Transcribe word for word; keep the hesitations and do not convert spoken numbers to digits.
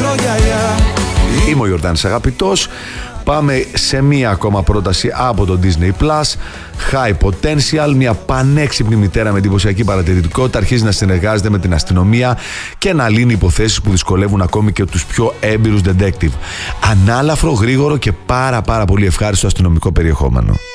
Είμαι ο Ιορδάνης Αγαπητός. Πάμε σε μία ακόμα πρόταση από το Disney Plus. High Potential, μια πανέξυπνη μητέρα με εντυπωσιακή παρατηρητικότητα αρχίζει να συνεργάζεται με την αστυνομία και να λύνει υποθέσεις που δυσκολεύουν ακόμη και τους πιο έμπειρους detective. Ανάλαφρο, γρήγορο και πάρα πάρα πολύ ευχάριστο αστυνομικό περιεχόμενο.